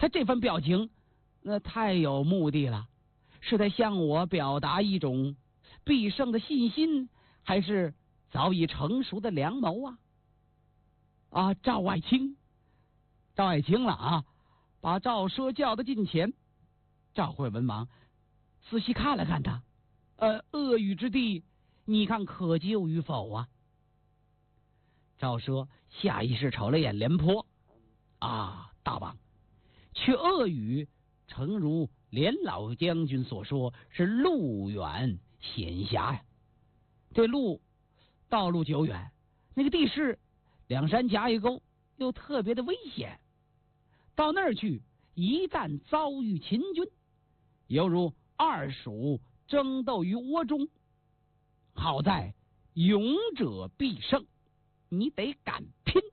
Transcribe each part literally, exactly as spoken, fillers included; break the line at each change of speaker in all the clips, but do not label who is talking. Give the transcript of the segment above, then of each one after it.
他这番表情，那太有目的了，是在向我表达一种必胜的信心，还是早已成熟的良谋啊？啊，赵爱卿，赵爱卿了啊！把赵奢叫到近前。赵惠文王仔细看了看他，呃，恶语之地，你看可救与否啊？赵奢下意识瞅了眼廉颇，啊，大王，却恶语诚如连老将军所说，是路远险狭呀。这路道路久远，那个地势两山夹一沟，又特别的危险。到那儿去，一旦遭遇秦军，犹如二鼠争斗于窝中。好在勇者必胜，你得敢拼。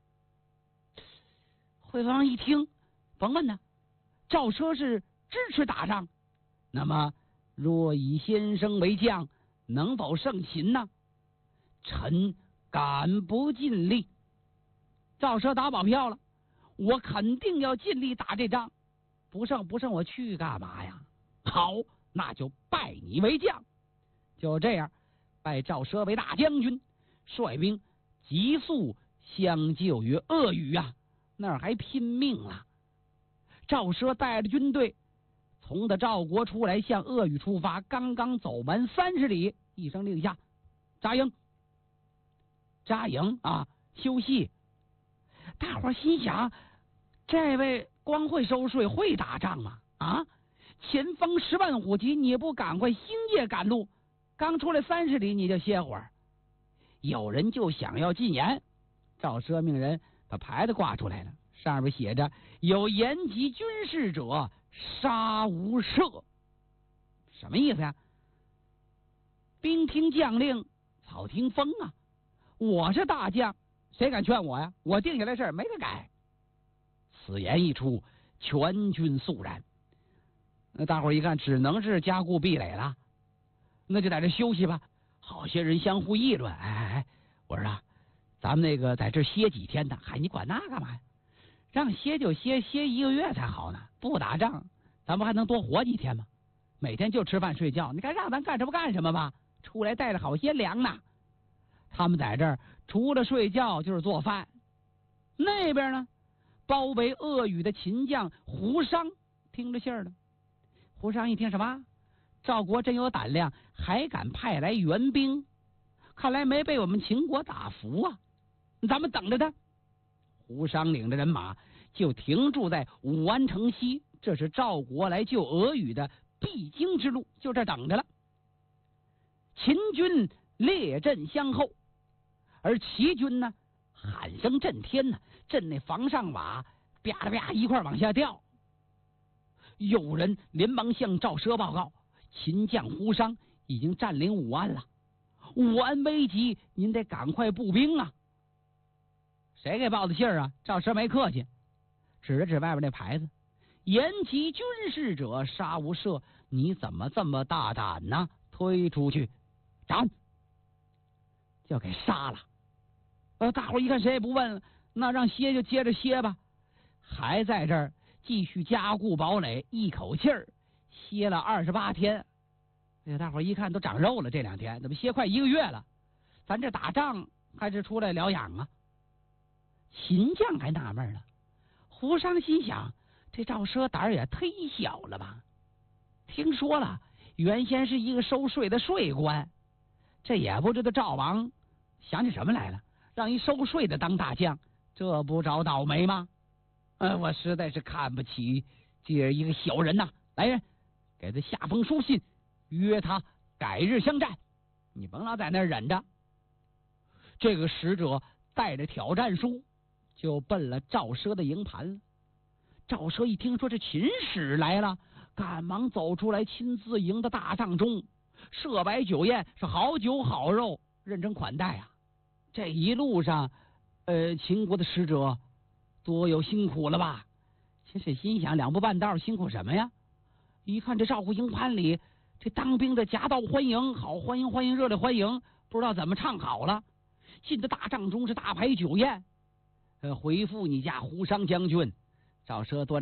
惠文王一听，甭问呢，赵奢是支持打仗，那么若以先生为将，能否胜秦呢？臣敢不尽力。赵奢打保票了，我肯定要尽力打这仗，不胜不胜我去干嘛呀？好，那就拜你为将。就这样，拜赵奢为大将军，率兵急速相救于鄂宇啊，那儿还拼命了。赵奢带着军队从他赵国出来，向鄂宇出发，刚刚走完三十里，一声令下，扎营。扎营啊，休息。大伙儿心想，这位光会收税，会打仗吗？啊，前方十万虎骑，你也不赶快星夜赶路，刚出来三十里你就歇会儿。有人就想要进言，赵奢命人把牌子挂出来了，上面写着有言及军事者杀无赦。什么意思呀？兵听将令，草听风啊！我是大将，谁敢劝我呀？我定下来事儿没得改。此言一出，全军肃然。那大伙儿一看，只能是加固壁垒了，那就在这休息吧。好些人相互议论，哎哎哎，我说啊，咱们那个在这歇几天呢？嗨，你管那干嘛呀？让歇就歇，歇一个月才好呢。不打仗，咱们还能多活几天吗？每天就吃饭睡觉，你该让咱干什么干什么吧。出来带着好些粮呢。他们在这儿除了睡觉就是做饭。那边呢，包围鄂宇的秦将胡商听着信儿了。胡商一听，什么？赵国真有胆量，还敢派来援兵，看来没被我们秦国打服啊！咱们等着他。胡商领着人马就停驻在武安城西，这是赵国来救鄂宇的必经之路，就这等着了。秦军列阵相候，而齐军呢，喊声震天呢，震那房上瓦啪啦啪一块往下掉。有人连忙向赵奢报告，秦将胡商已经占领武安了，武安危急，您得赶快步兵啊！谁给报的信儿啊？赵奢没客气，指了指外边那牌子，言及军事者杀无赦，你怎么这么大胆呢？推出去斩，就给杀了。呃，大伙一看谁也不问了，那让歇就接着歇吧，还在这儿继续加固堡垒，一口气儿歇了二十八天。哎呀，大伙一看都长肉了，这两天怎么歇快一个月了？咱这打仗还是出来疗养啊？秦将还纳闷了，胡商心想，这赵奢胆儿也忒小了吧？听说了，原先是一个收税的税官，这也不知道赵王想起什么来了，让一收税的当大将，这不找倒霉吗？呃，我实在是看不起这一个小人呐！来人，给他下封书信，约他改日相战。你甭老在那儿忍着。这个使者带着挑战书，就奔了赵奢的营盘了。赵奢一听说这秦使来了，赶忙走出来，亲自迎到大帐中，设摆酒宴，是好酒好肉，认真款待啊。这一路上，呃，秦国的使者多有辛苦了吧？秦始心想，两步半道辛苦什么呀？一看这赵户营盘里，这当兵的夹道欢迎，好欢迎欢迎，热烈欢迎，不知道怎么唱好了。进到大帐中是大排酒宴，呃，回复你家胡商将军。赵奢端